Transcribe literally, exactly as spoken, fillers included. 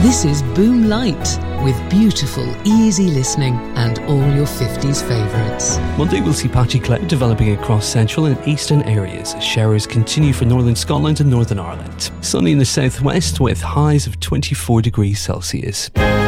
This is Boom Light, with beautiful, easy listening and all your fifties favourites. Monday will see patchy cloud developing across central and eastern areas as showers continue for northern Scotland and Northern Ireland. Sunny in the southwest with highs of twenty-four degrees Celsius.